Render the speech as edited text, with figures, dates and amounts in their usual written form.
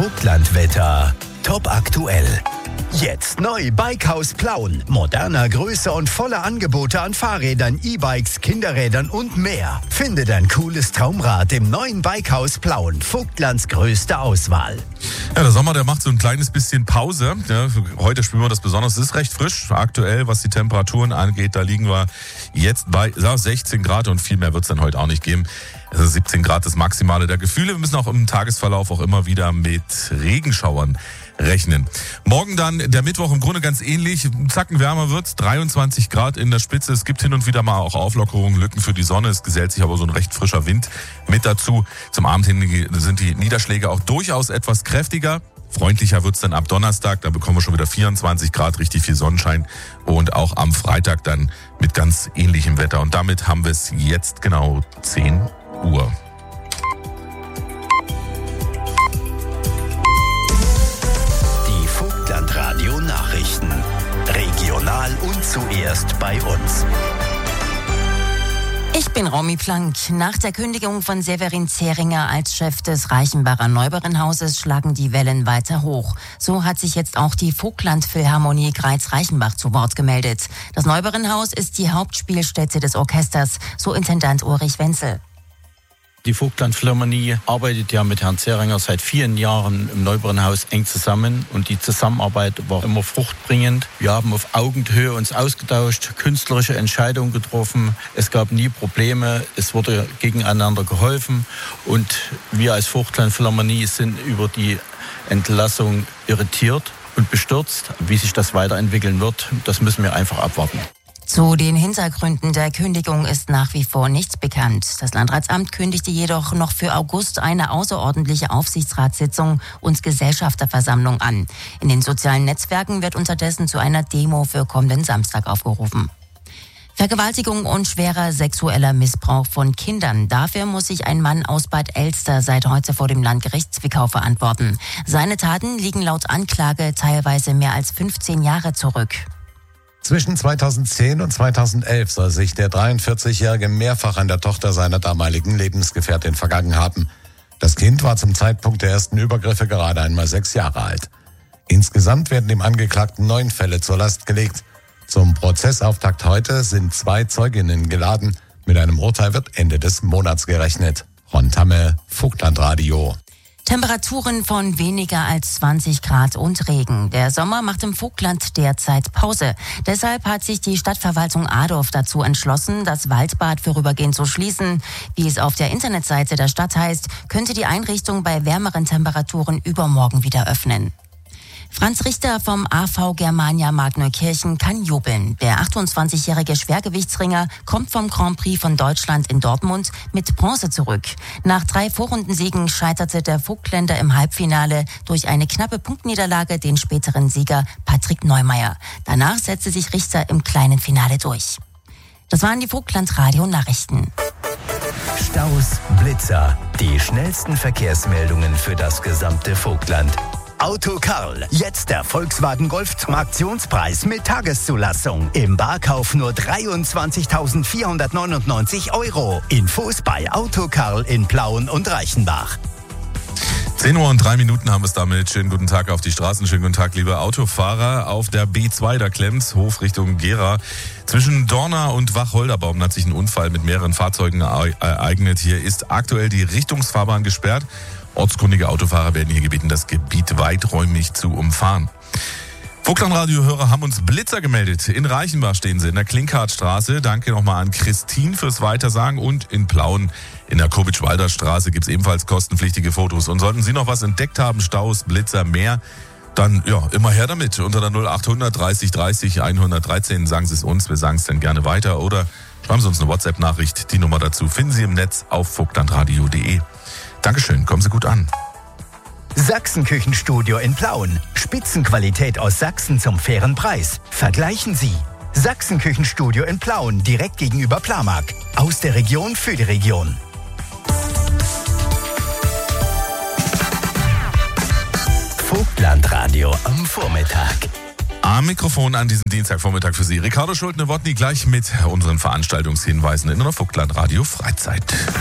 Vogtlandwetter. Top aktuell. Jetzt neu Bikehaus Plauen. Moderner, größer und voller Angebote an Fahrrädern, E-Bikes, Kinderrädern und mehr. Finde dein cooles Traumrad im neuen Bikehaus Plauen. Vogtlands größte Auswahl. Ja, der Sommer, der macht so ein kleines bisschen Pause. Ja, heute spüren wir das besonders. Es ist recht frisch. Aktuell, was die Temperaturen angeht, da liegen wir jetzt bei 16 Grad und viel mehr wird es dann heute auch nicht geben. Also 17 Grad das Maximale der Gefühle. Wir müssen auch im Tagesverlauf auch immer wieder mit Regenschauern rechnen. Morgen dann der Mittwoch im Grunde ganz ähnlich. Zacken wärmer wird's, 23 Grad in der Spitze. Es gibt hin und wieder mal auch Auflockerungen, Lücken für die Sonne. Es gesellt sich aber so ein recht frischer Wind mit dazu. Zum Abend hin sind die Niederschläge auch durchaus etwas kräftiger. Freundlicher wird's dann ab Donnerstag. Da bekommen wir schon wieder 24 Grad, richtig viel Sonnenschein. Und auch am Freitag dann mit ganz ähnlichem Wetter. Und damit haben wir es jetzt genau 10 Uhr. Radio Nachrichten. Regional und zuerst bei uns. Ich bin Romy Plank. Nach der Kündigung von Severin Zeringer als Chef des Reichenbacher Neubauernhauses schlagen die Wellen weiter hoch. So hat sich jetzt auch die Vogtland-Philharmonie Greiz-Reichenbach zu Wort gemeldet. Das Neubauernhaus ist die Hauptspielstätte des Orchesters, so Intendant Ulrich Wenzel. Die Vogtland-Philharmonie arbeitet ja mit Herrn Zeringer seit vielen Jahren im Neubauernhaus eng zusammen und die Zusammenarbeit war immer fruchtbringend. Wir haben auf Augenhöhe uns ausgetauscht, künstlerische Entscheidungen getroffen. Es gab nie Probleme, es wurde gegeneinander geholfen und wir als Vogtland-Philharmonie sind über die Entlassung irritiert und bestürzt. Wie sich das weiterentwickeln wird, das müssen wir einfach abwarten. Zu den Hintergründen der Kündigung ist nach wie vor nichts bekannt. Das Landratsamt kündigte jedoch noch für August eine außerordentliche Aufsichtsratssitzung und Gesellschafterversammlung an. In den sozialen Netzwerken wird unterdessen zu einer Demo für kommenden Samstag aufgerufen. Vergewaltigung und schwerer sexueller Missbrauch von Kindern. Dafür muss sich ein Mann aus Bad Elster seit heute vor dem Landgericht Zwickau verantworten. Seine Taten liegen laut Anklage teilweise mehr als 15 Jahre zurück. Zwischen 2010 und 2011 soll sich der 43-Jährige mehrfach an der Tochter seiner damaligen Lebensgefährtin vergangen haben. Das Kind war zum Zeitpunkt der ersten Übergriffe gerade einmal 6 Jahre alt. Insgesamt werden dem Angeklagten 9 Fälle zur Last gelegt. Zum Prozessauftakt heute sind 2 Zeuginnen geladen. Mit einem Urteil wird Ende des Monats gerechnet. Ron Tamme, Vogtlandradio. Temperaturen von weniger als 20 Grad und Regen. Der Sommer macht im Vogtland derzeit Pause. Deshalb hat sich die Stadtverwaltung Adorf dazu entschlossen, das Waldbad vorübergehend zu schließen. Wie es auf der Internetseite der Stadt heißt, könnte die Einrichtung bei wärmeren Temperaturen übermorgen wieder öffnen. Franz Richter vom AV Germania Markneukirchen kann jubeln. Der 28-jährige Schwergewichtsringer kommt vom Grand Prix von Deutschland in Dortmund mit Bronze zurück. Nach 3 Vorrundensiegen scheiterte der Vogtländer im Halbfinale durch eine knappe Punktniederlage den späteren Sieger Patrick Neumeier. Danach setzte sich Richter im kleinen Finale durch. Das waren die Vogtland-Radio-Nachrichten. Staus, Blitzer, die schnellsten Verkehrsmeldungen für das gesamte Vogtland. Auto Karl, jetzt der Volkswagen Golf zum Aktionspreis mit Tageszulassung. Im Barkauf nur 23.499 €. Infos bei Auto Karl in Plauen und Reichenbach. 10 Uhr und 3 Minuten haben wir es damit. Schönen guten Tag auf die Straßen. Schönen guten Tag, liebe Autofahrer. Auf der B2, da klemmt's, Hof Richtung Gera. Zwischen Dorna und Wacholderbaum hat sich ein Unfall mit mehreren Fahrzeugen ereignet. Hier ist aktuell die Richtungsfahrbahn gesperrt. Ortskundige Autofahrer werden hier gebeten, das Gebiet weiträumig zu umfahren. Vogtland-Radio-Hörer haben uns Blitzer gemeldet. In Reichenbach stehen sie, in der Klinkhartstraße. Danke nochmal an Christine fürs Weitersagen. Und in Plauen, in der Kubitsch-Walder Straße, gibt es ebenfalls kostenpflichtige Fotos. Und sollten Sie noch was entdeckt haben, Staus, Blitzer, mehr, dann ja, immer her damit. Unter der 0800 30 30 113 sagen Sie es uns. Wir sagen es dann gerne weiter. Oder schreiben Sie uns eine WhatsApp-Nachricht. Die Nummer dazu finden Sie im Netz auf vogtlandradio.de. Dankeschön, kommen Sie gut an. Sachsenküchenstudio in Plauen. Spitzenqualität aus Sachsen zum fairen Preis. Vergleichen Sie. Sachsenküchenstudio in Plauen, direkt gegenüber Plamark. Aus der Region für die Region. Vogtlandradio am Vormittag. Am Mikrofon an diesem Dienstagvormittag für Sie Ricardo Schulte-Nowotny, gleich mit unseren Veranstaltungshinweisen in der Vogtlandradio Freizeit.